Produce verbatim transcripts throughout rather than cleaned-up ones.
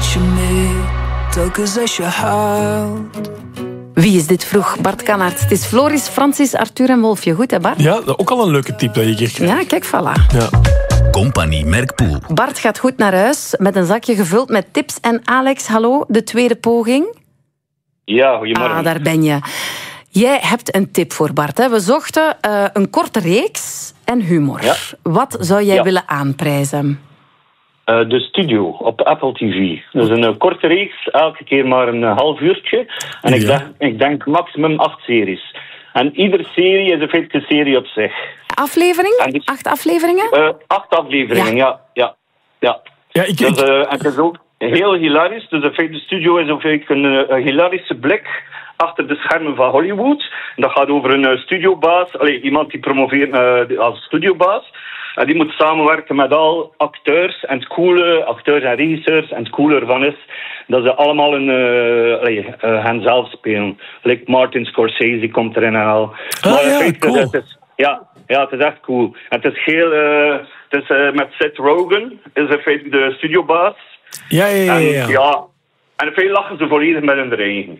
dat je mee telkens als je huilt. Wie is dit vroeg? Bart Kannaerts. Het is Floris, Francis, Arthur en Wolfje. Goed, hè Bart? Ja, ook al een leuke tip dat je hier krijgt. Ja, kijk, voilà. Ja. Compagnie Merkpoel. Bart gaat goed naar huis met een zakje gevuld met tips. En Alex, hallo, de tweede poging. Ja, goedemorgen. Ah, daar ben je. Jij hebt een tip voor Bart. Hè? We zochten uh, een korte reeks en humor. Ja. Wat zou jij ja. willen aanprijzen? Uh, de Studio op Apple T V. Dus een uh, korte reeks, elke keer maar een uh, half uurtje. En ja. ik, denk, ik denk maximum acht series. En iedere serie is een feitelijk een serie op zich. Aflevering? Die, acht afleveringen? Uh, acht afleveringen, ja. ja, ja, ja. ja ik, dus, ik... uh, en het is ook heel hilarisch. Dus in feite, de Studio is een, een, een hilarische blik achter de schermen van Hollywood. Dat gaat over een uh, studiobaas. Allee, iemand die promoveert uh, als studiobaas. En die moet samenwerken met al acteurs. En het coole, acteurs en regisseurs. En het coole ervan is dat ze allemaal een, uh, allee, uh, hen zelf spelen. Like Martin Scorsese komt erin en al. Ah, maar ja, feite, cool. het is, ja, ja, het is echt cool. En het is heel... Uh, het is uh, met Seth Rogen, is in feite de studiobaas. Ja, ja, ja. ja. En, ja, en veel lachen ze volledig met hun eigen.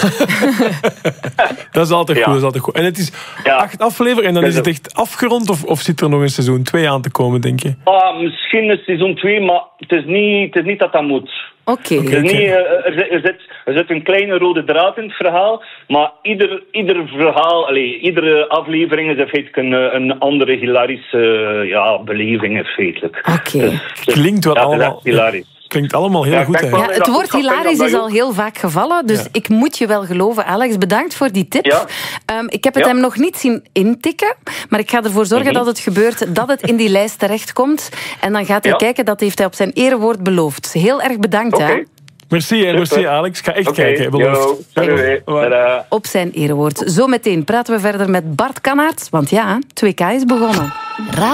Dat is altijd ja. goed, dat is altijd goed. En het is ja. acht afleveringen en dan is het echt afgerond of, of zit er nog een seizoen twee aan te komen, denk je? Ah, misschien een seizoen twee, maar het is niet, het is niet dat dat moet. Oké. Okay. Okay, okay. uh, er, er, zit, er zit een kleine rode draad in het verhaal, maar ieder, ieder verhaal, allez, iedere aflevering is in feite een, een andere hilarische uh, ja, beleving, feitelijk. Oké. Okay. Dus, dus, Klinkt wel ja, allemaal... hilarisch. Klinkt allemaal heel ja, goed. Ja, het woord hilarisch is al heel vaak gevallen, dus ja. ik moet je wel geloven. Alex, bedankt voor die tip. Ja. Um, ik heb het ja. hem nog niet zien intikken, maar ik ga ervoor zorgen mm-hmm. dat het gebeurt, dat het in die lijst terechtkomt. En dan gaat hij ja. kijken, dat heeft hij op zijn erewoord beloofd. Heel erg bedankt, okay. hè. Merci, hè, merci Alex. Ik ga echt okay. kijken. Beloofd. Yo, op zijn erewoord. Zometeen praten we verder met Bart Kannaerts, want ja, twee K is begonnen.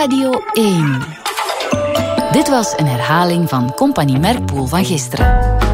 Radio één. Dit was een herhaling van Compagnie Merkpoel van gisteren.